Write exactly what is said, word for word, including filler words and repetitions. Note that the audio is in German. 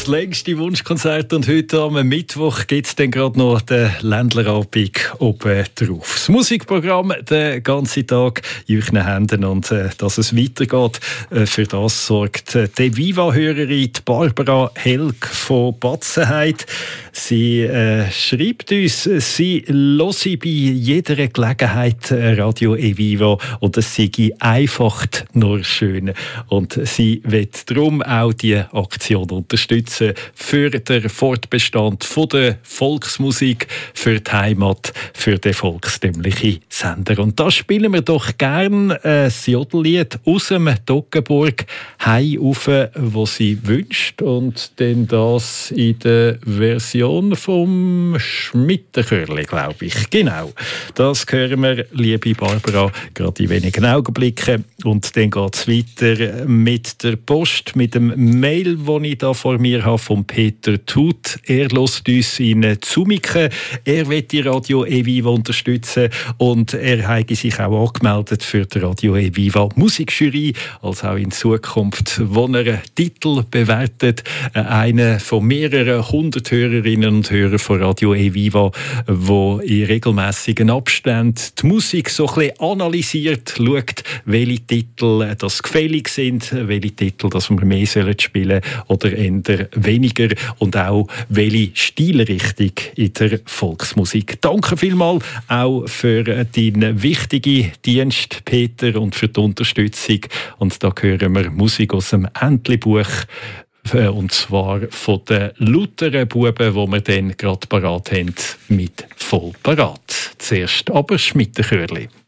das längste Wunschkonzert und heute am Mittwoch gibt es dann gerade noch den Ländlerabend oben drauf. Das Musikprogramm den ganzen Tag in euren Händen und äh, dass es weitergeht, äh, für das sorgt äh, die Viva-Hörerin Barbara Helg von Batzenheit. Sie äh, schreibt uns, sie höre bei jeder Gelegenheit Radio Eviva und es sei einfach nur schön. Und sie wird darum auch die Aktion unterstützen für den Fortbestand von der Volksmusik, für die Heimat, für den volkstümlichen Sender. Und da spielen wir doch gern ein Jodellied aus dem Toggenburg «Hei ufe», wo sie wünscht, und dann das in der Version vom Schmittenchörli, glaube ich. Genau, das hören wir, liebe Barbara, gerade in wenigen Augenblicken. Und dann geht es weiter mit der Post, mit dem Mail, das ich da vor mir habe, von Peter Tut. Er hört uns in Zumiken. Er will die Radio Eviva unterstützen und er hat sich auch angemeldet für die Radio Eviva Musikjury, als auch in Zukunft, wo er Titel bewertet. Einer von mehreren hundert Hörerinnen und Hörern von Radio Eviva, wo in regelmäßigen Abständen die Musik so ein bisschen analysiert, schaut, welche Titel das gefällig sind, welche Titel das wir mehr spielen sollen oder eher weniger, und auch welche Stilrichtung in der Volksmusik. Danke vielmals auch für deinen wichtigen Dienst, Peter, und für die Unterstützung. Und da hören wir Musik aus dem Entlebuch, und zwar von den lauteren Buben, die wir dann gerade parat haben, mit voll parat. Zuerst aber Schmittenchörli.